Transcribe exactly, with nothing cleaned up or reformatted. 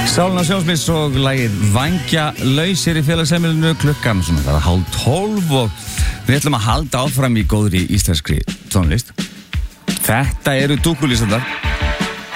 Sálna Sjónsmís og lagið Vængja lausir í félagsheimilinu klukkan svona það er hálf tólf og við ætlum að halda áfram í góðri íslenskri tónlist. Þetta eru dúkkulísandar